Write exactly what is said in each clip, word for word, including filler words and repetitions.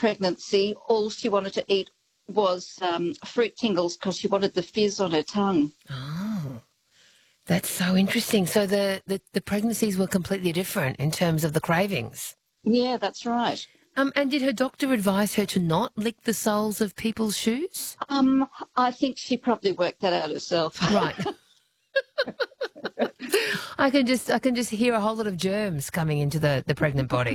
pregnancy, all she wanted to eat was um, fruit tingles because she wanted the fizz on her tongue. Oh, that's so interesting. So the, the, the pregnancies were completely different in terms of the cravings. Yeah, that's right. Um, and did her doctor advise her to not lick the soles of people's shoes? Um, I think she probably worked that out herself. Right. I can just I can just hear a whole lot of germs coming into the, the pregnant body.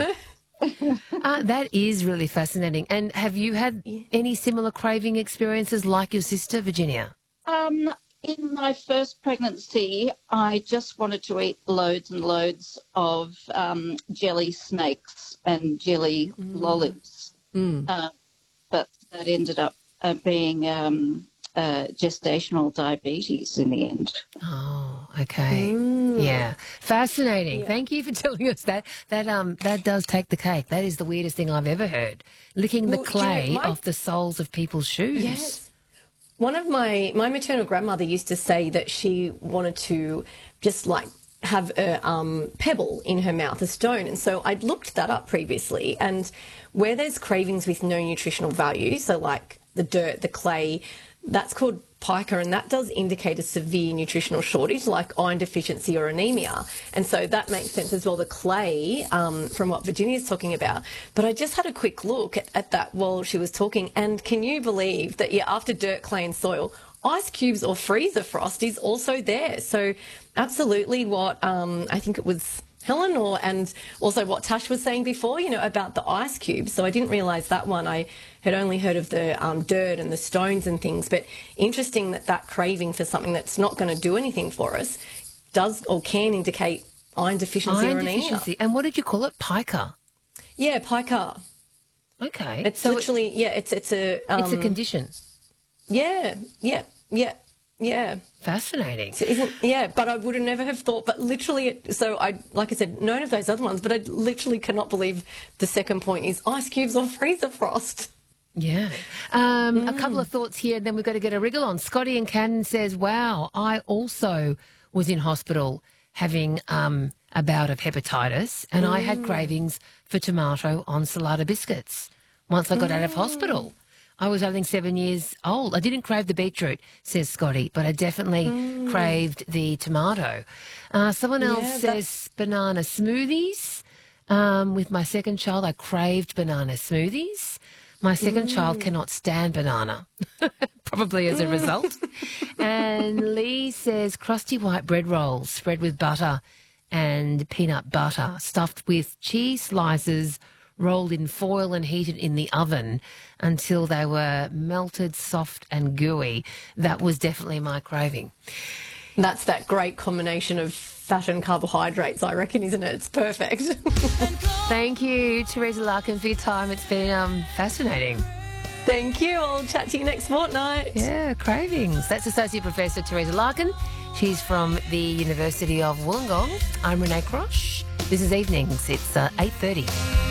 Uh, that is really fascinating. And have you had any similar craving experiences like your sister, Virginia? Um, in my first pregnancy, I just wanted to eat loads and loads of um, jelly snakes and jelly mm. lollies. Mm. Uh, but that ended up uh, being um, uh, gestational diabetes in the end. Oh, okay. Mm. Yeah. Fascinating. Yeah. Thank you for telling us that. That um that does take the cake. That is the weirdest thing I've ever heard. Licking Well, the clay you know, my- off the soles of people's shoes. Yes. One of my, my maternal grandmother used to say that she wanted to just like have a um, pebble in her mouth, a stone. And so I'd looked that up previously. And where there's cravings with no nutritional value, so like the dirt, the clay, that's called pica, and that does indicate a severe nutritional shortage like iron deficiency or anemia. And so that makes sense as well, the clay, um, from what Virginia's talking about. But I just had a quick look at, at that while she was talking, and can you believe that, yeah, after dirt, clay and soil, ice cubes or freezer frost is also there. So absolutely what um, I think it was Helen, or and also what Tash was saying before, you know, about the ice cubes. So I didn't realise that one. I had only heard of the um, dirt and the stones and things, but interesting that that craving for something that's not going to do anything for us does or can indicate iron deficiency Iron or anemia. deficiency. And what did you call it? Pica. Yeah, pica. Okay. It's so literally, yeah, it's it's a... Um, it's a condition. Yeah, yeah, yeah. Yeah. Fascinating. So isn't, yeah, but I would have never have thought, but literally, it, so I, like I said, known of those other ones, but I literally cannot believe the second point is ice cubes or freezer frost. Yeah. Um, Mm. A couple of thoughts here, then we've got to get a wriggle on. Scotty in Cannon says, wow, I also was in hospital having um, a bout of hepatitis, and Mm. I had cravings for tomato on salada biscuits once I got out of hospital. I was, I think, seven years old. I didn't crave the beetroot, says Scotty, but I definitely Mm. craved the tomato. Uh, someone else Yeah, says banana smoothies. Um, with my second child, I craved banana smoothies. My second child cannot stand banana, probably as a result. And Lee says crusty white bread rolls spread with butter and peanut butter, stuffed with cheese slices, rolled in foil and heated in the oven until they were melted, soft and gooey. That was definitely my craving. That's that great combination of fat and carbohydrates, I reckon, isn't it? It's perfect. Thank you, Teresa Larkin, for your time. It's been um, fascinating. Thank you. I'll chat to you next fortnight. Yeah, cravings. That's Associate Professor Teresa Larkin. She's from the University of Wollongong. I'm Renee Crosh. This is Evenings. It's uh, eight thirty.